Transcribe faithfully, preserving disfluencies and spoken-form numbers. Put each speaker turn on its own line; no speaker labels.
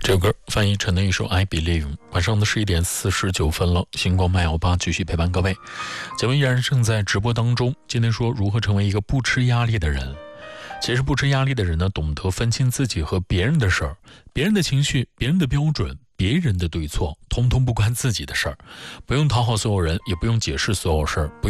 这首歌翻译成的一首 I Believe。 晚上的十一点四十九分了，星光麦幺八继续陪伴各位，节目依然正在直播当中。今天说如何成为一个不吃压力的人。其实不吃压力的人呢，懂得分清自己和别人的事儿，别人的情绪，别人的标准，别人的对错，通通不关自己的事儿，不用讨好所有人，也不用解释所有事儿，不